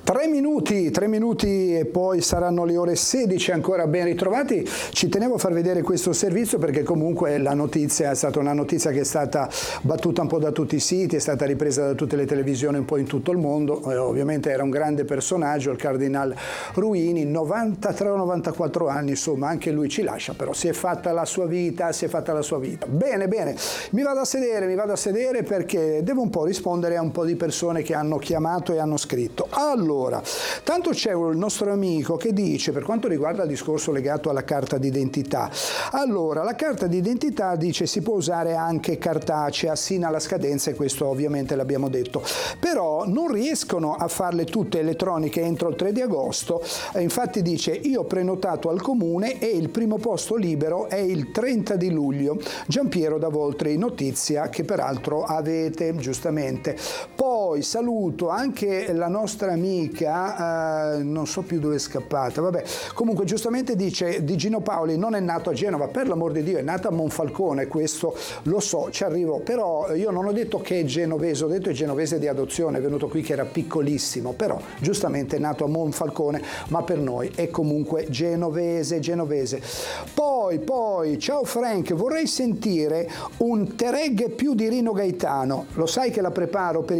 3 minuti e poi saranno le ore 16, ancora ben ritrovati. Ci tenevo a far vedere questo servizio perché comunque la notizia è stata una notizia che è stata battuta un po' da tutti i siti, è stata ripresa da tutte le televisioni un po' in tutto il mondo. Ovviamente era un grande personaggio, il Cardinal Ruini, 93 o 94 anni, insomma anche lui ci lascia, però si è fatta la sua vita, Bene, mi vado a sedere perché devo un po' rispondere a un po' di persone che hanno chiamato e hanno scritto. Allora, tanto c'è il nostro amico che dice, per quanto riguarda il discorso legato alla carta d'identità, allora la carta d'identità dice si può usare anche cartacea sino alla scadenza, e questo ovviamente l'abbiamo detto, però non riescono a farle tutte elettroniche entro il 3 di agosto, infatti dice io ho prenotato al comune e il primo posto libero è il 30 di luglio, Giampiero da Voltri, notizia che peraltro avete giustamente. Poi saluto anche la nostra amica, non so più dove è scappata, vabbè, comunque giustamente dice di Gino Paoli non è nato a Genova, per l'amor di Dio è nato a Monfalcone, questo lo so, ci arrivo, però io non ho detto che è genovese, ho detto è genovese di adozione, è venuto qui che era piccolissimo, però giustamente è nato a Monfalcone, ma per noi è comunque genovese. Poi, ciao Frank, vorrei sentire un Tereghe più di Rino Gaetano, lo sai che la preparo per